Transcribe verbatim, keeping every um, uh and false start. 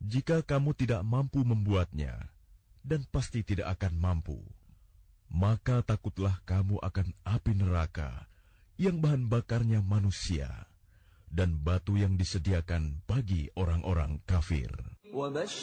Jika kamu tidak mampu membuatnya, dan pasti tidak akan mampu, maka takutlah kamu akan api neraka yang bahan bakarnya manusia dan batu yang disediakan bagi orang-orang kafir.